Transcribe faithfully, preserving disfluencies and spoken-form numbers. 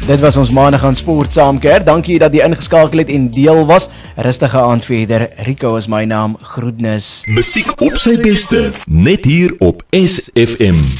Dit was ons maandag aan Sport saamkeer. Dankie dat jy ingeskakel het en deel was. Rustige aand verder. Rico is my naam. Groetnis. Musiek op sy beste, net hier op S F M.